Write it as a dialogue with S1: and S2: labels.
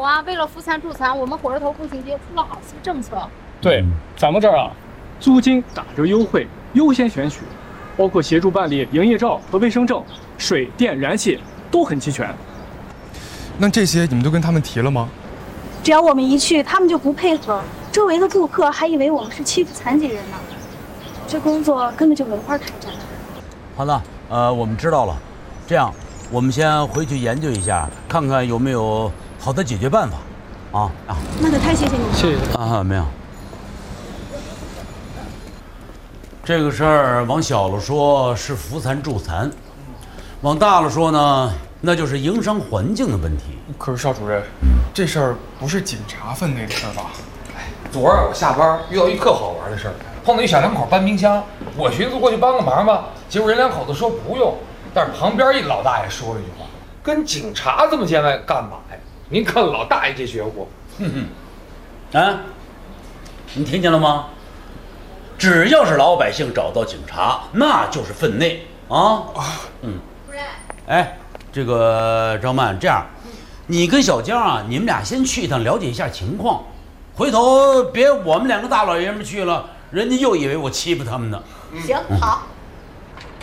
S1: 啊，为了扶残助残，我们火车头步行街出了好些政策。
S2: 对，咱们这儿啊，租金打折优惠，优先选取，包括协助办理营业照和卫生证，水电燃气都很齐全。
S3: 那这些你们都跟他们提了吗？
S4: 只要我们一去，他们就不配合，周围的顾客还以为我们是欺负残疾人呢。这工作根本就没法开展。
S5: 好的，我们知道了。这样，我们先回去研究一下，看看有没有好的解决办法。
S4: 那可太谢谢你了。
S2: 谢谢
S5: 没有。这个事儿往小了说是扶残助残，往大了说呢，那就是营商环境的问题。
S3: 可是邵主任，这事儿不是警察分内的事儿吧？
S6: 昨儿我下班遇到一特好玩的事儿，碰到一小两口搬冰箱，我寻思过去帮个忙吧，结果人两口子说不用，但是旁边一老大爷说了一句话：“跟警察这么见外干嘛呀？您看老大爷这觉悟。”
S5: 你听见了吗？只要是老百姓找到警察，那就是分内啊。
S1: 主任，
S5: 这个张曼，这样，你跟小江啊，你们俩先去一趟了解一下情况，回头别我们两个大老爷们去了，人家又以为我欺负他们呢。
S1: 行，好。